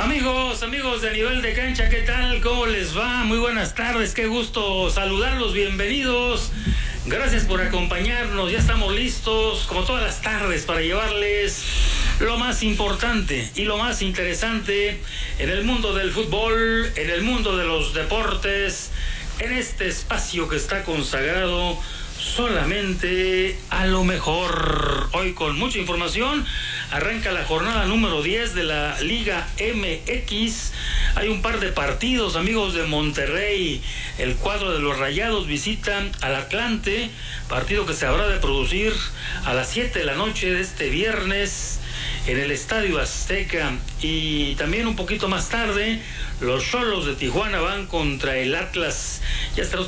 Amigos de Nivel de Cancha, ¿qué tal? ¿Cómo les va? Muy buenas tardes, qué gusto saludarlos, bienvenidos. Gracias por acompañarnos, ya estamos listos, como todas las tardes, para llevarles lo más importante y lo más interesante en el mundo del fútbol, en el mundo de los deportes, en este espacio que está consagrado solamente a lo mejor. Hoy con mucha información, arranca la jornada número 10 de la Liga MX. Hay un par de partidos, amigos de Monterrey. El cuadro de los Rayados visitan al Atlante, partido que se habrá de producir a las 7 de la noche de este viernes en el Estadio Azteca. Y también un poquito más tarde, los Xolos de Tijuana van contra el Atlas. Ya estará